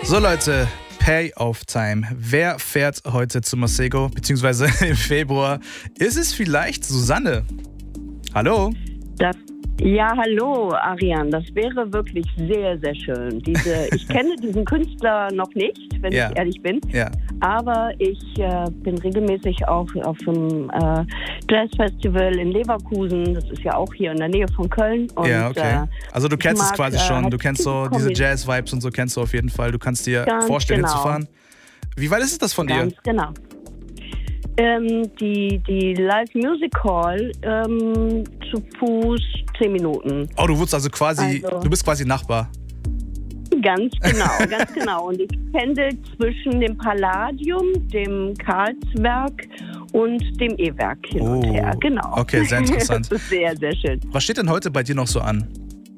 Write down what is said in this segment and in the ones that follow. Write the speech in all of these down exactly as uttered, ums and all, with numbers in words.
So Leute, Payoff Time. Wer fährt heute zu Masego, beziehungsweise im Februar? Ist es vielleicht Susanne? Hallo? Das, ja, hallo Ariane, das wäre wirklich sehr, sehr schön. Diese, ich kenne diesen Künstler noch nicht, wenn Ja. ich ehrlich bin, Ja. aber ich äh, bin regelmäßig auch auf einem äh, Jazzfestival in Leverkusen, das ist ja auch hier in der Nähe von Köln. Und, Ja, okay. äh, Also du kennst ich es mag, quasi äh, schon. halt Du kennst so diese Comedy. Jazz-Vibes und so kennst du auf jeden Fall. Du kannst dir Ganz vorstellen, genau. hinzufahren. Wie weit ist es das von dir? Ganz genau. Ähm, die, die Live Music Hall ähm, zu Fuß zehn Minuten. Oh, du wurdest also quasi, Also- du bist quasi Nachbar. Ganz genau, ganz genau. Und ich pendel zwischen dem Palladium, dem Karlsberg und dem E-Werk hin Oh, und her. Genau. okay, sehr interessant. Das ist sehr, sehr schön. Was steht denn heute bei dir noch so an?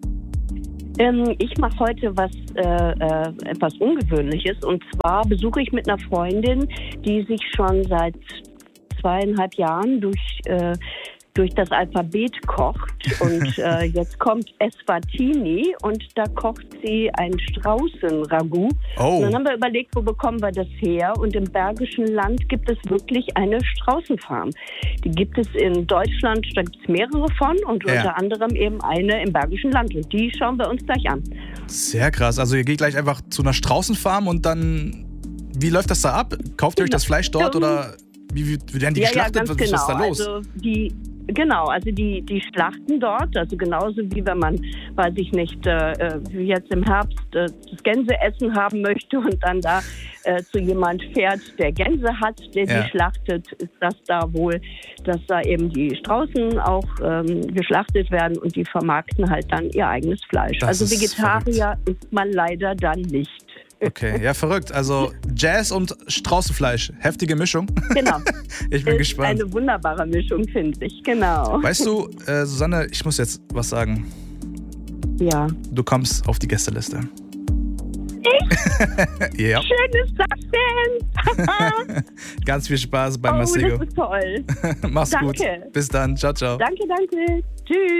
Ähm, ich mache heute was äh, äh, etwas Ungewöhnliches. Und zwar besuche ich mit einer Freundin, die sich schon seit zweieinhalb Jahren durch, äh, durch das Alphabet kocht. Und äh, jetzt kommt Eswatini und da kocht sie ein Straußenragout. Oh. Und dann haben wir überlegt, wo bekommen wir das her? Und im Bergischen Land gibt es wirklich eine Straußenfarm. Die gibt es in Deutschland, da gibt es mehrere von und Ja. unter anderem eben eine im Bergischen Land. Und die schauen wir uns gleich an. Sehr krass. Also ihr geht gleich einfach zu einer Straußenfarm und dann, wie läuft das da ab? Kauft ihr euch das Fleisch dort Ähm, oder wie, wie, wie werden die ja, geschlachtet? ja, ganz Was genau. ist da los? Also die, genau, also die, die schlachten dort, also genauso wie wenn man, weiß ich nicht, äh, wie jetzt im Herbst äh, das Gänseessen haben möchte und dann da äh, zu jemand fährt, der Gänse hat, der Ja. die schlachtet, ist das da wohl, dass da eben die Straußen auch ähm, geschlachtet werden und die vermarkten halt dann ihr eigenes Fleisch. Das also ist Vegetarier ist man leider dann nicht. Okay, ja, verrückt. Also Jazz und Straußenfleisch. Heftige Mischung. Genau. Ich bin ist gespannt. eine wunderbare Mischung, finde ich. Genau. Weißt du, äh, Susanne, ich muss jetzt was sagen. Ja. Du kommst auf die Gästeliste. Ich? Ja. Schön ist das denn? Ganz viel Spaß bei Oh, Masego. das ist toll. Mach's Danke. gut. Bis dann. Ciao, ciao. Danke, danke. Tschüss.